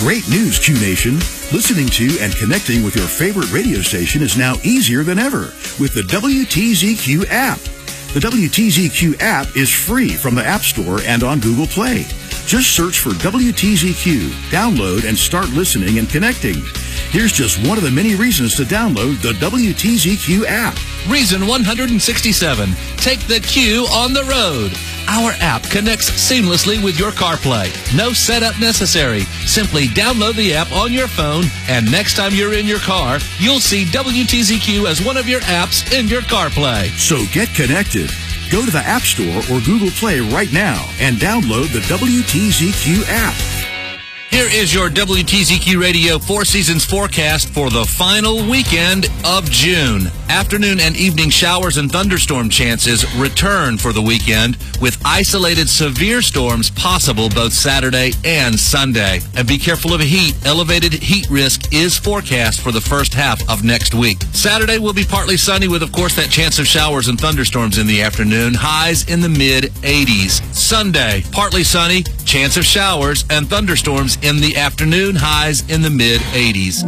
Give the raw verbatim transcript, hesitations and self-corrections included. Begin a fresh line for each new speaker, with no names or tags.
Great news, Q Nation. Listening to and connecting with your favorite radio station is now easier than ever with the W T Z Q app. The W T Z Q app is free from the App Store and on Google Play. Just search for W T Z Q, download, and start listening and connecting. Here's just one of the many reasons to download the W T Z Q app.
Reason one hundred sixty-seven. Take the Q on the road. Our app connects seamlessly with your CarPlay. No setup necessary. Simply download the app on your phone, and next time you're in your car, you'll see W T Z Q as one of your apps in your CarPlay.
So get connected. Go to the App Store or Google Play right now and download the W T Z Q app.
Here is your W T Z Q Radio Four Seasons forecast for the final weekend of June. Afternoon and evening showers and thunderstorm chances return for the weekend, with isolated severe storms possible both Saturday and Sunday. And be careful of heat. Elevated heat risk is forecast for the first half of next week. Saturday will be partly sunny with, of course, that chance of showers and thunderstorms in the afternoon. Highs in the mid eighties. Sunday, partly sunny, chance of showers and thunderstorms in the afternoon, highs in the mid eighties.